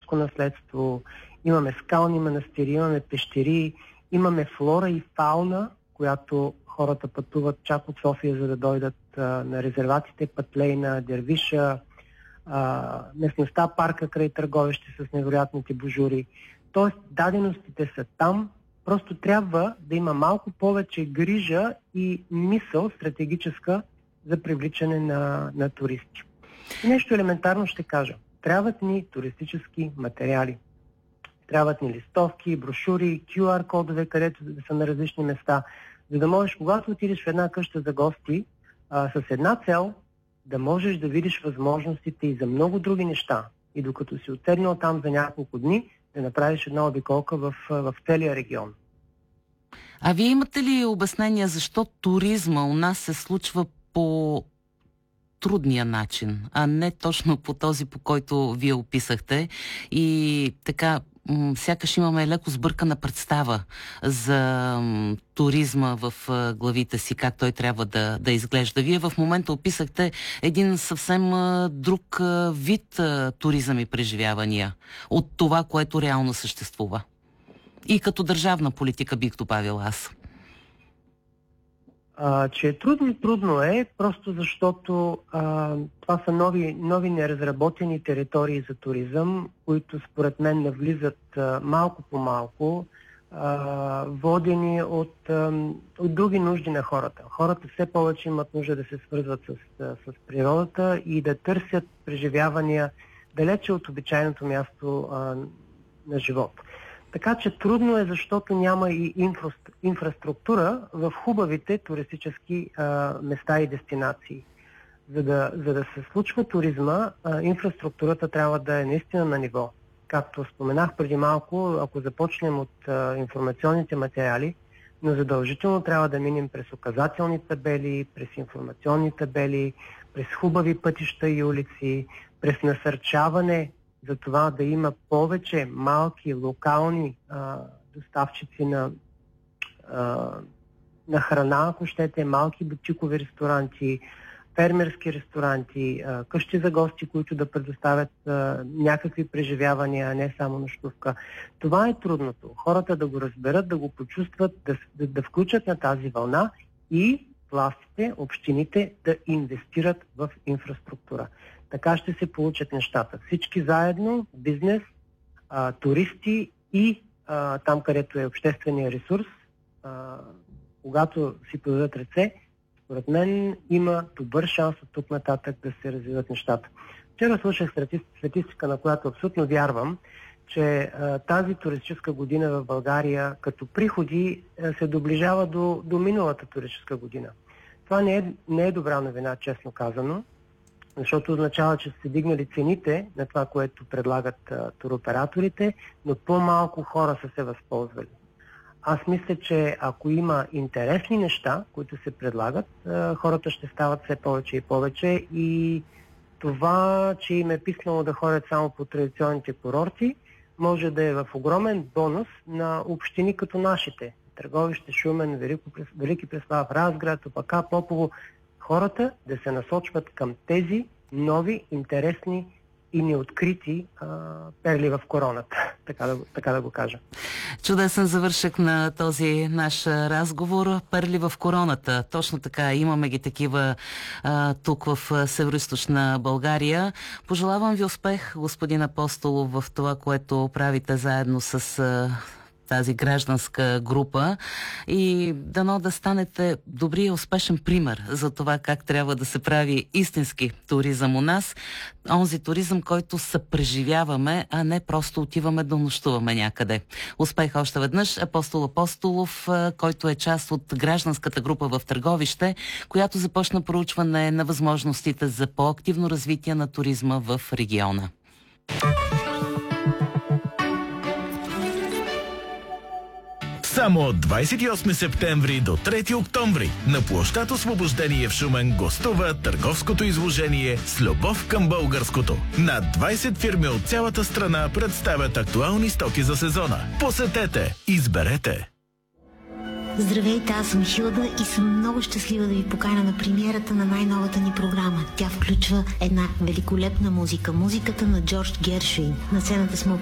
археологическо наследство, имаме скални манастири, имаме пещери, имаме флора и фауна, която хората пътуват чак от София, за да дойдат на резерватите Пътлейна, Дервиша, местността парка край Търговище с невероятните бужури. Тоест, даденостите са там, просто трябва да има малко повече грижа и мисъл стратегическа за привличане на туристи. И нещо елементарно ще кажа. Трябват ни туристически материали. Трябват ни листовки, брошури, QR кодове, където да са на различни места, за да можеш, когато отидеш в една къща за гости, с една цел, да можеш да видиш възможностите и за много други неща. И докато си отседнал там за няколко дни, да направиш една обиколка в целия регион. А вие имате ли обяснение защо туризма у нас се случва по трудния начин, а не точно по този, по който вие описахте? И така, сякаш имаме леко сбъркана представа за туризма в главите си, как той трябва да изглежда. Вие в момента описахте един съвсем друг вид туризъм и преживявания от това, което реално съществува. И като държавна политика бих добавила аз. Че е трудно е, просто защото това са нови неразработени територии за туризъм, които според мен навлизат малко по малко, водени от други нужди на хората. Хората все повече имат нужда да се свързват с природата и да търсят преживявания далече от обичайното място на живот. Така че трудно е, защото няма и инфраструктура в хубавите туристически места и дестинации. За да се случва туризма, инфраструктурата трябва да е наистина на ниво. Както споменах преди малко, ако започнем от информационните материали, но задължително трябва да минем през указателни табели, през информационни табели, през хубави пътища и улици, през насърчаване за това да има повече малки, локални доставчици на храна, ако щете, малки бутикови ресторанти, фермерски ресторанти, къщи за гости, които да предоставят някакви преживявания, а не само нощувка. Това е трудното. Хората да го разберат, да го почувстват, да включат на тази вълна и властите, общините да инвестират в инфраструктура. Така ще се получат нещата. Всички заедно, бизнес, туристи и там, където е обществения ресурс, когато си подадат ръце, според мен има добър шанс от тук нататък да се развиват нещата. Вчера слушах статистика, на която абсолютно вярвам, че тази туристическа година в България като приходи се доближава до миналата туристическа година. Това не е добра новина, честно казано, защото означава, че са се дигнали цените на това, което предлагат туроператорите, но по-малко хора са се възползвали. Аз мисля, че ако има интересни неща, които се предлагат, хората ще стават все повече и повече и това, че им е писнало да ходят само по традиционните курорти, може да е в огромен бонус на общини като нашите. Търговище, Шумен, Велики Преслав, Разград, Опака, Попово. Хората да се насочват към тези нови, интересни и неоткрити перли в короната, така да го кажа. Чудесен завършък на този наш разговор. Перли в короната. Точно така, имаме ги такива тук в Североизточна България. Пожелавам ви успех, господин Апостолов, в това, което правите заедно с тази гражданска група и дано да станете добри и успешен пример за това как трябва да се прави истински туризъм у нас. Онзи туризъм, който съпреживяваме, а не просто отиваме да нощуваме някъде. Успех още веднъж. Апостол Апостолов, който е част от гражданската група в Търговище, която започна проучване на възможностите за по-активно развитие на туризма в региона. Само от 28 септември до 3 октомври на площад Освобождение в Шумен гостува търговското изложение «С любов към българското». Над 20 фирми от цялата страна представят актуални стоки за сезона. Посетете, изберете! Здравейте, аз съм Хилда и съм много щастлива да ви поканя на премиерата на най-новата ни програма. Тя включва една великолепна музика. Музиката на Джордж Гершвин. На сцената сме